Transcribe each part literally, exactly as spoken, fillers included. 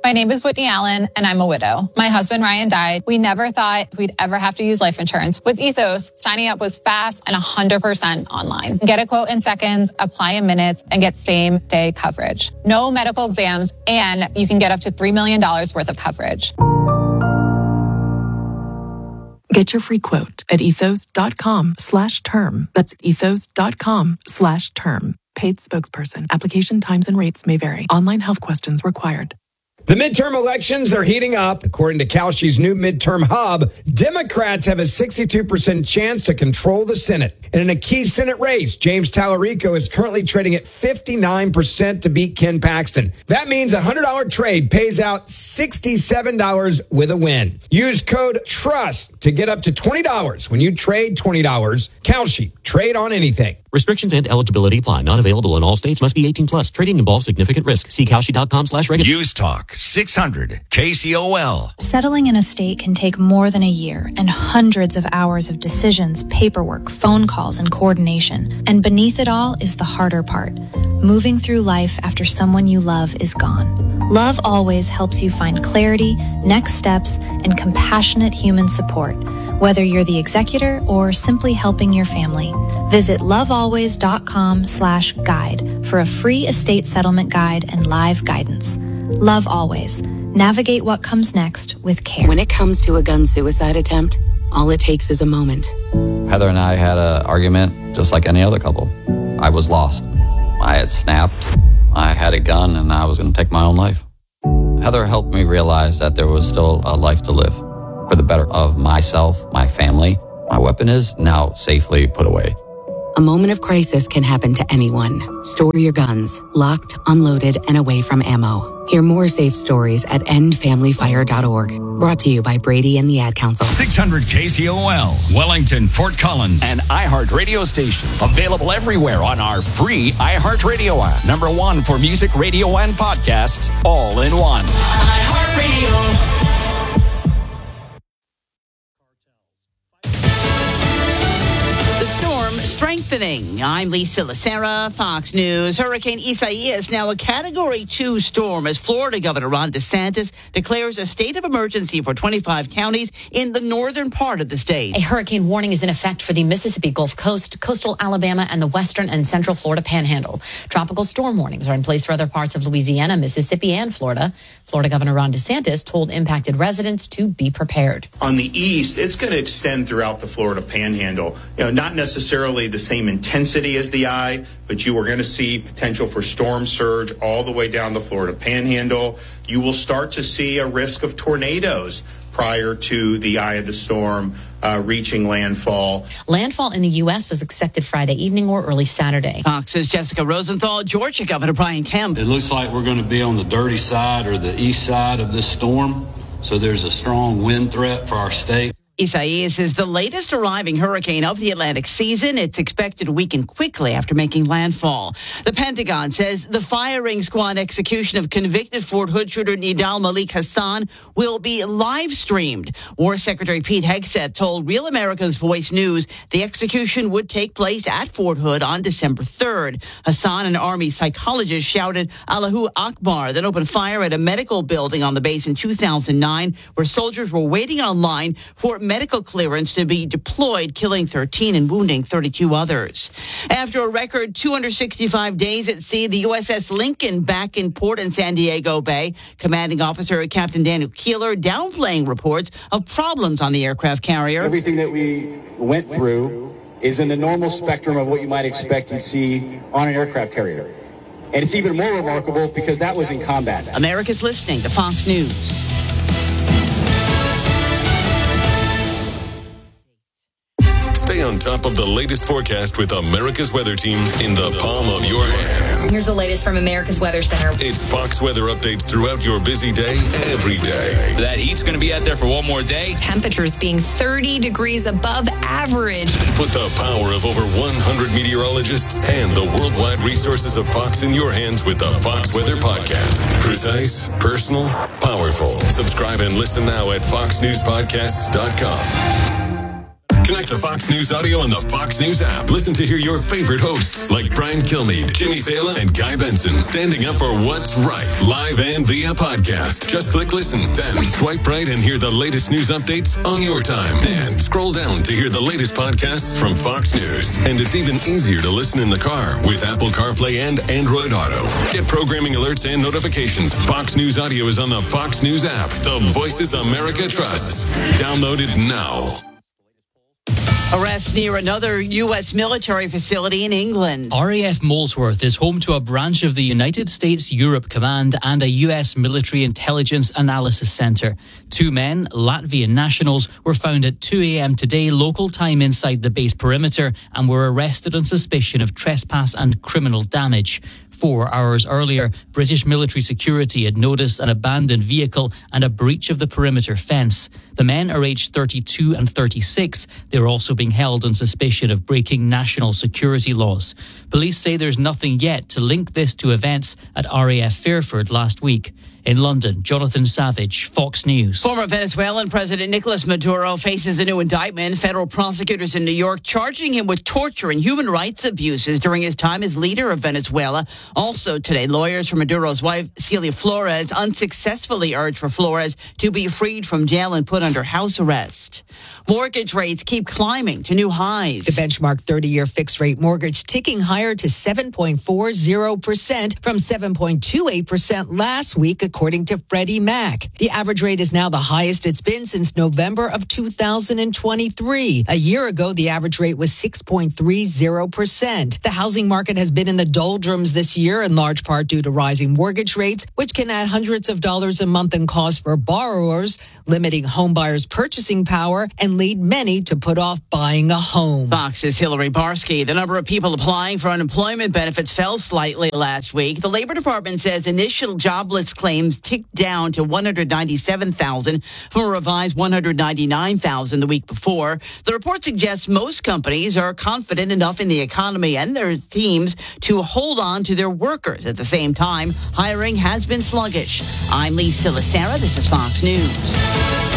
My name is Whitney Allen, and I'm a widow. My husband, Ryan, died. We never thought we'd ever have to use life insurance. With Ethos, signing up was fast and one hundred percent online. Get a quote in seconds, apply in minutes, and get same-day coverage. No medical exams, and you can get up to three million dollars worth of coverage. Get your free quote at ethos.com slash term. That's ethos.com slash term. Paid spokesperson. Application times and rates may vary. Online health questions required. The midterm elections are heating up. According to Kalshi's new midterm hub, Democrats have a sixty-two percent chance to control the Senate. And in a key Senate race, James Tallarico is currently trading at fifty-nine percent to beat Ken Paxton. That means a one hundred dollars trade pays out sixty-seven dollars with a win. Use code TRUST to get up to twenty dollars when you trade twenty dollars. Kalshi, trade on anything. Restrictions and eligibility apply. Not available in all states. Must be eighteen plus. Trading involves significant risk. See Kalshi.com slash regular. News Talk six hundred K C O L. Settling in a state can take more than a year and hundreds of hours of decisions, paperwork, phone calls, and coordination. And beneath it all is the harder part. Moving through life after someone you love is gone. Love Always helps you find clarity, next steps, and compassionate human support, whether you're the executor or simply helping your family. Visit lovealways.com slash guide for a free estate settlement guide and live guidance. Love Always. Navigate what comes next with care. When it comes to a gun suicide attempt, all it takes is a moment. Heather and I had an argument just like any other couple. I was lost. I had snapped. I had a gun and I was going to take my own life. Heather helped me realize that there was still a life to live for the better of myself, my family. My weapon is now safely put away. A moment of crisis can happen to anyone. Store your guns, locked, unloaded, and away from ammo. Hear more safe stories at end family fire dot org. Brought to you by Brady and the Ad Council. six hundred K C O L, Wellington, Fort Collins, and iHeart Radio Station. Available everywhere on our free iHeart Radio app. Number one for music, radio, and podcasts, all in one. iHeart Radio. Strengthening. I'm Lisa Lacera, Fox News. Hurricane Isaias now a Category two storm as Florida Governor Ron DeSantis declares a state of emergency for twenty-five counties in the northern part of the state. A hurricane warning is in effect for the Mississippi Gulf Coast, coastal Alabama, and the western and central Florida panhandle. Tropical storm warnings are in place for other parts of Louisiana, Mississippi, and Florida. Florida Governor Ron DeSantis told impacted residents to be prepared. On the east, it's going to extend throughout the Florida panhandle. You know, not necessarily the same intensity as the eye, but you are going to see potential for storm surge all the way down the Florida panhandle. You will start to see a risk of tornadoes prior to the eye of the storm uh, reaching landfall. Landfall in the U S was expected Friday evening or early Saturday. Fox's Jessica Rosenthal, Georgia Governor Brian Kemp. It looks like we're going to be on the dirty side or the east side of this storm, so there's a strong wind threat for our state. Isaias is the latest arriving hurricane of the Atlantic season. It's expected to weaken quickly after making landfall. The Pentagon says the firing squad execution of convicted Fort Hood shooter Nidal Malik Hassan will be live streamed. War Secretary Pete Hegseth told Real America's Voice News the execution would take place at Fort Hood on December third. Hassan, an Army psychologist, shouted Allahu Akbar, then opened fire at a medical building on the base in two thousand nine, where soldiers were waiting online for medical clearance to be deployed, killing thirteen and wounding thirty-two others. After a record two hundred sixty-five days at sea, the U S S Lincoln back in port in San Diego Bay. Commanding Officer Captain Daniel Keeler downplaying reports of problems on the aircraft carrier. Everything that we went through is in the normal spectrum of what you might expect you'd see on an aircraft carrier. And it's even more remarkable because that was in combat. America's listening to Fox News. Stay on top of the latest forecast with America's Weather Team in the palm of your hands. Here's the latest from America's Weather Center. It's Fox weather updates throughout your busy day, every day. That heat's going to be out there for one more day. Temperatures being thirty degrees above average. Put the power of over one hundred meteorologists and the worldwide resources of Fox in your hands with the Fox Weather Podcast. Precise, personal, powerful. Subscribe and listen now at fox news podcasts dot com. Connect to Fox News Audio on the Fox News app. Listen to hear your favorite hosts like Brian Kilmeade, Jimmy Fallon, and Guy Benson standing up for what's right, live and via podcast. Just click listen, then swipe right and hear the latest news updates on your time. And scroll down to hear the latest podcasts from Fox News. And it's even easier to listen in the car with Apple CarPlay and Android Auto. Get programming alerts and notifications. Fox News Audio is on the Fox News app. The voices America trusts. Download it now. Arrest near another U S military facility in England. R A F Molesworth is home to a branch of the United States Europe Command and a U S military intelligence analysis center. Two men, Latvian nationals, were found at two a.m. today local time inside the base perimeter and were arrested on suspicion of trespass and criminal damage. Four hours earlier, British military security had noticed an abandoned vehicle and a breach of the perimeter fence. The men are aged thirty-two and thirty-six. They are also being held on suspicion of breaking national security laws. Police say there's nothing yet to link this to events at R A F Fairford last week. In London, Jonathan Savage, Fox News. Former Venezuelan President Nicolas Maduro faces a new indictment. Federal prosecutors in New York charging him with torture and human rights abuses during his time as leader of Venezuela. Also today, lawyers for Maduro's wife, Celia Flores, unsuccessfully urged for Flores to be freed from jail and put under house arrest. Mortgage rates keep climbing to new highs. The benchmark thirty-year fixed-rate mortgage ticking higher to seven point four zero percent from seven point two eight percent last week, according to Freddie Mac. The average rate is now the highest it's been since November of two thousand twenty-three. A year ago, the average rate was six point three zero percent. The housing market has been in the doldrums this year, in large part due to rising mortgage rates, which can add hundreds of dollars a month in cost for borrowers, limiting homebuyers' purchasing power and lead many to put off buying a home. Fox's Hillary Barsky. The number of people applying for unemployment benefits fell slightly last week. The Labor Department says initial jobless claims ticked down to one hundred ninety-seven thousand from a revised one hundred ninety-nine thousand the week before. The report suggests most companies are confident enough in the economy and their teams to hold on to their workers. At the same time, hiring has been sluggish. I'm Lee Silasera. This is Fox News.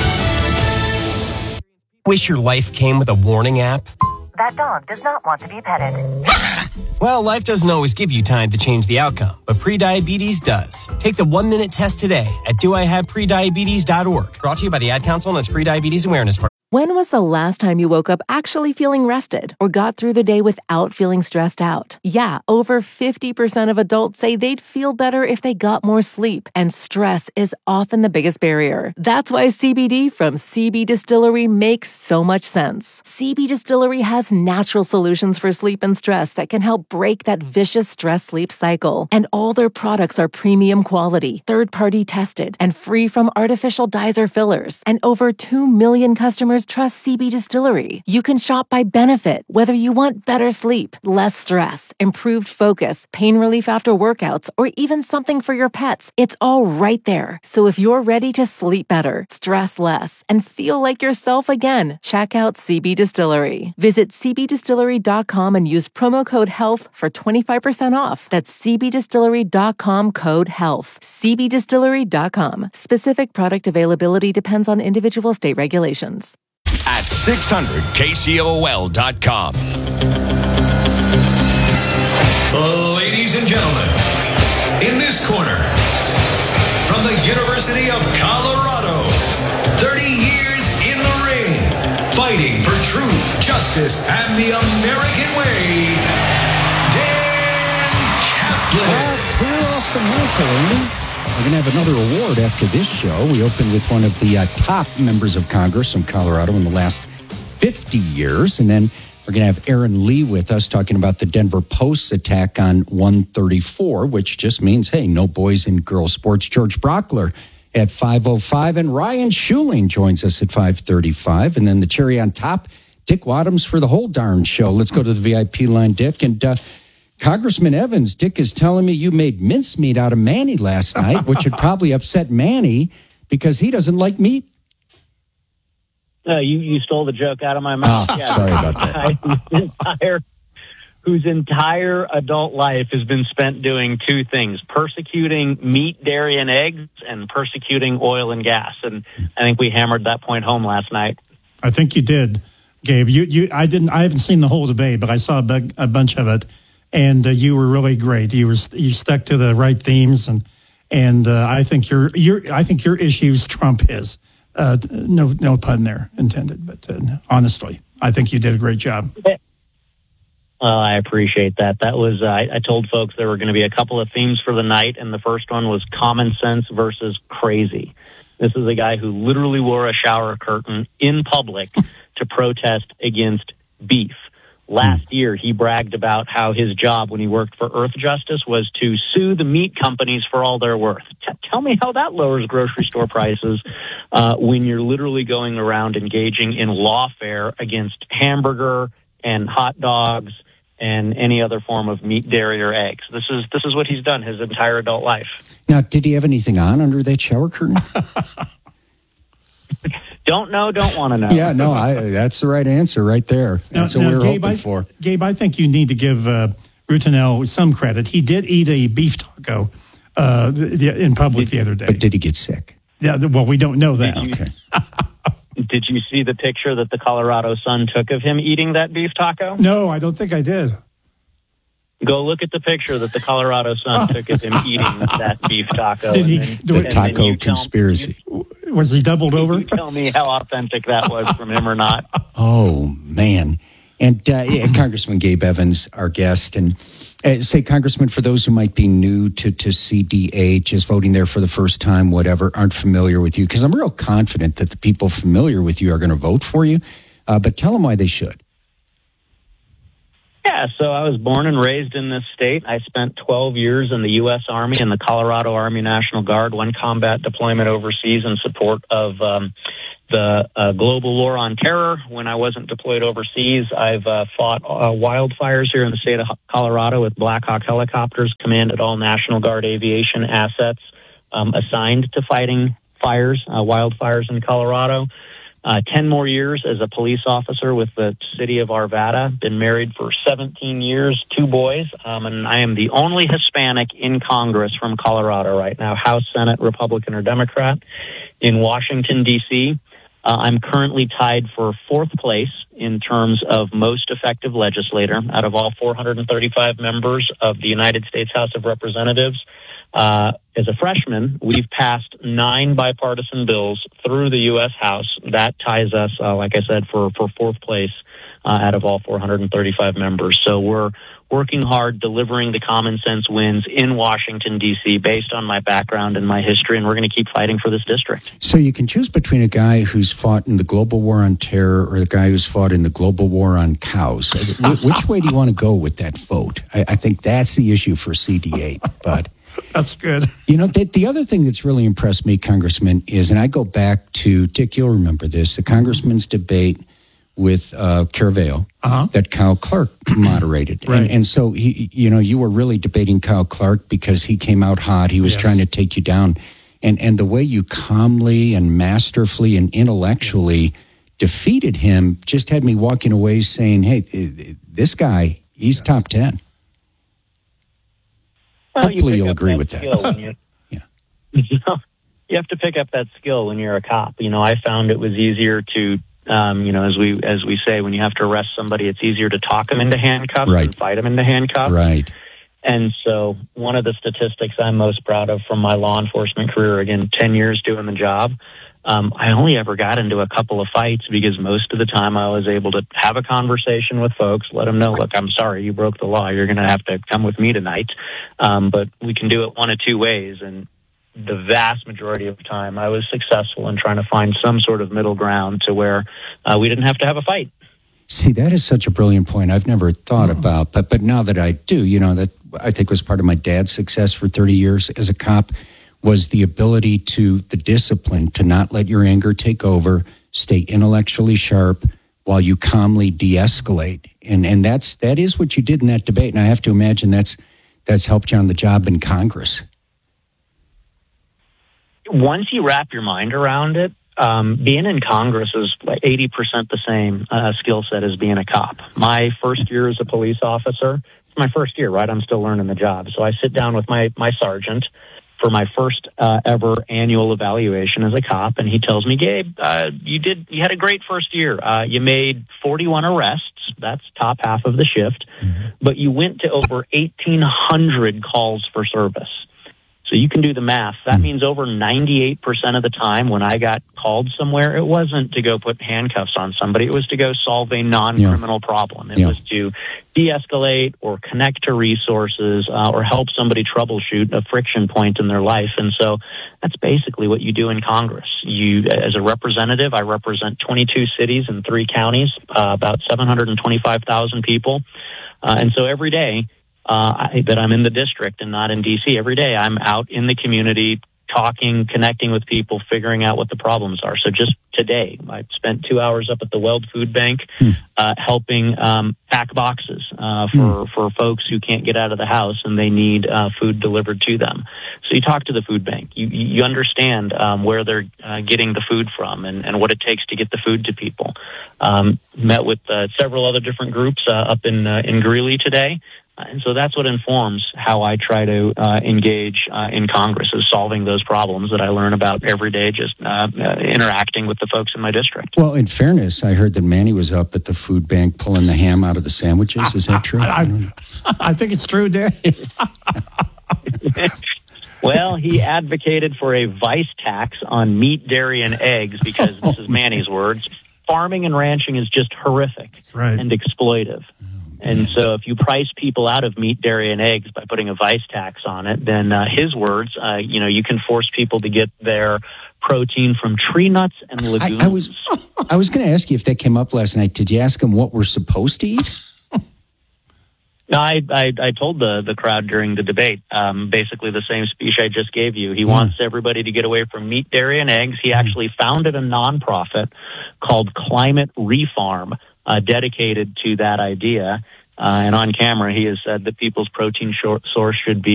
Wish your life came with a warning app? That dog does not want to be petted. Well, life doesn't always give you time to change the outcome, but prediabetes does. Take the one-minute test today at do I have prediabetes dot org. Brought to you by the Ad Council and its Prediabetes Awareness Program. When was the last time you woke up actually feeling rested or got through the day without feeling stressed out? Yeah, over fifty percent of adults say they'd feel better if they got more sleep, and stress is often the biggest barrier. That's why C B D from C B Distillery makes so much sense. C B Distillery has natural solutions for sleep and stress that can help break that vicious stress-sleep cycle. And all their products are premium quality, third-party tested, and free from artificial dyes or fillers. And over two million customers trust C B Distillery. You can shop by benefit, whether you want better sleep, less stress, improved focus, pain relief after workouts, or even something for your pets. It's all right there. So if you're ready to sleep better, stress less, and feel like yourself again, check out C B Distillery. Visit c b distillery dot com and use promo code HEALTH for twenty-five percent off. That's c b distillery dot com code HEALTH. c b distillery dot com. Specific product availability depends on individual state regulations. At six hundred K C O L dot com. Ladies and gentlemen, in this corner, from the University of Colorado, thirty years in the ring, fighting for truth, justice, and the American way, Dan Kaplan. Well, clear off the mantle, Andy. We're going to have another award after this show. We opened with one of the uh, top members of Congress from Colorado in the last fifty years. And then we're going to have Aaron Lee with us talking about the Denver Post's attack on one thirty-four, which just means, hey, no boys and girls sports. George Brockler at five oh five. And Ryan Schuling joins us at five thirty-five. And then the cherry on top, Dick Wadhams for the whole darn show. Let's go to the V I P line, Dick. And uh, Congressman Evans, Dick is telling me you made mincemeat out of Manny last night, which would probably upset Manny because he doesn't like meat. No, you, you stole the joke out of my mouth. Oh, yeah. Sorry about that. whose, entire, whose entire adult life has been spent doing two things, persecuting meat, dairy, and eggs, and persecuting oil and gas. And I think we hammered that point home last night. I think you did. Gabe. You, you, I didn't, I haven't seen the whole debate, but I saw a, big, a bunch of it, and uh, you were really great. You were, you stuck to the right themes, and and uh, I think your, your, I think your issues trump his. Uh, no, no pun there intended, but uh, honestly, I think you did a great job. Well, I appreciate that. That was, uh, I, I told folks there were going to be a couple of themes for the night, and the first one was common sense versus crazy. This is a guy who literally wore a shower curtain in public to protest against beef. Last year, he bragged about how his job when he worked for Earth Justice was to sue the meat companies for all they're worth. T- tell me how that lowers grocery store prices uh, when you're literally going around engaging in lawfare against hamburger and hot dogs and any other form of meat, dairy, or eggs. This is this is what he's done his entire adult life. Now, did he have anything on under that shower curtain? Don't know, don't want to know. Yeah, no, I, that's the right answer right there. That's now, what now, we were Gabe, hoping I, for. Gabe, I think you need to give uh, Rutinel some credit. He did eat a beef taco uh, the, in public the other day. But did he get sick? Yeah, well, we don't know that. Did you, okay. Did you see the picture that the Colorado Sun took of him eating that beef taco? No, I don't think I did. Go look at the picture that the Colorado Sun took of him eating that beef taco. Did he then, the taco conspiracy? Me, was he doubled over? You tell me how authentic that was from him or not. Oh, man. And uh, yeah, Congressman Gabe Evans, our guest, and uh, say, Congressman, for those who might be new to, to C D A, just voting there for the first time, whatever, aren't familiar with you, because I'm real confident that the people familiar with you are going to vote for you, uh, but tell them why they should. Yeah, so I was born and raised in this state. I spent twelve years in the U S Army and the Colorado Army National Guard, one combat deployment overseas in support of um, the uh, global war on terror. When I wasn't deployed overseas, I've uh, fought uh, wildfires here in the state of Colorado with Black Hawk helicopters, commanded all National Guard aviation assets um, assigned to fighting fires, uh, wildfires in Colorado. Uh, ten more years as a police officer with the city of Arvada. Been married for seventeen years, two boys, um, and I am the only Hispanic in Congress from Colorado right now, House, Senate, Republican or Democrat. In Washington, D C, uh, I'm currently tied for fourth place in terms of most effective legislator out of all four hundred thirty-five members of the United States House of Representatives. Uh, as a freshman, we've passed nine bipartisan bills through the U S House. That ties us, uh, like I said, for, for fourth place uh, out of all four hundred thirty-five members. So we're working hard, delivering the common sense wins in Washington, D C, based on my background and my history, and we're going to keep fighting for this district. So you can choose between a guy who's fought in the global war on terror or the guy who's fought in the global war on cows. Which way do you want to go with that vote? I, I think that's the issue for C D eight, but... That's good. You know, the, the other thing that's really impressed me, Congressman, is, and I go back to, Dick, you'll remember this, the Congressman's debate with uh, Caraveo uh-huh. that Kyle Clark moderated. Right. And, and so, he, you know, you were really debating Kyle Clark because he came out hot. He was yes. trying to take you down. And, and the way you calmly and masterfully and intellectually defeated him just had me walking away saying, hey, this guy, he's yeah. top ten. Well, Hopefully you you'll agree that with that. You, yeah. You, know, you have to pick up that skill when you're a cop. You know, I found it was easier to, um, you know, as we as we say, when you have to arrest somebody, it's easier to talk them into handcuffs right. than fight them into handcuffs. Right. And so one of the statistics I'm most proud of from my law enforcement career, again, ten years doing the job, Um, I only ever got into a couple of fights because most of the time I was able to have a conversation with folks, let them know, look, I'm sorry, you broke the law. You're going to have to come with me tonight. Um, but we can do it one of two ways. And the vast majority of the time I was successful in trying to find some sort of middle ground to where uh, we didn't have to have a fight. See, that is such a brilliant point I've never thought mm-hmm. about. But, but now that I do, you know, that I think was part of my dad's success for thirty years as a cop, was the ability to, the discipline to not let your anger take over, stay intellectually sharp while you calmly de-escalate. And and that's that is what you did in that debate. And I have to imagine that's that's helped you on the job in Congress. Once you wrap your mind around it, um, being in Congress is like eighty percent the same uh, skill set as being a cop. My first year as a police officer, it's my first year, right? I'm still learning the job. So I sit down with my, my sergeant for my first uh, ever annual evaluation as a cop, and he tells me, Gabe, uh, you did you had a great first year. Uh, you made forty-one arrests. That's top half of the shift, mm-hmm. but you went to over eighteen hundred calls for service. So you can do the math. That means over ninety-eight percent of the time when I got called somewhere, it wasn't to go put handcuffs on somebody. It was to go solve a non-criminal yeah. problem. It yeah. was to de-escalate or connect to resources uh, or help somebody troubleshoot a friction point in their life. And so that's basically what you do in Congress. You, as a representative, I represent twenty-two cities and three counties, uh, about seven hundred twenty-five thousand people. Uh, and so every day, Uh, I, that I'm in the district and not in D C. Every day I'm out in the community talking, connecting with people, figuring out what the problems are. So just today, I spent two hours up at the Weld Food Bank hmm. uh, helping um, pack boxes uh, for, hmm. for folks who can't get out of the house and they need uh, food delivered to them. So you talk to the food bank. You, you understand um, where they're uh, getting the food from and, and what it takes to get the food to people. Um, met with uh, several other different groups uh, up in, uh, in Greeley today. And so that's what informs how I try to uh, engage uh, in Congress, is solving those problems that I learn about every day, just uh, uh, interacting with the folks in my district. Well, in fairness, I heard that Manny was up at the food bank pulling the ham out of the sandwiches. Is that true? I, I, I think it's true, Dan. Well, he advocated for a vice tax on meat, dairy, and eggs because, this is Manny's words, farming and ranching is just horrific right. and exploitive. And so if you price people out of meat, dairy, and eggs by putting a vice tax on it, then uh, his words, uh, you know, you can force people to get their protein from tree nuts and legumes. I, I was, I was going to ask you if that came up last night. Did you ask him what we're supposed to eat? No, I, I, I told the, the crowd during the debate, um, basically the same speech I just gave you. He yeah. wants everybody to get away from meat, dairy, and eggs. He actually founded a nonprofit called Climate Refarm, uh, dedicated to that idea. Uh, and on camera, he has said that people's protein short source should be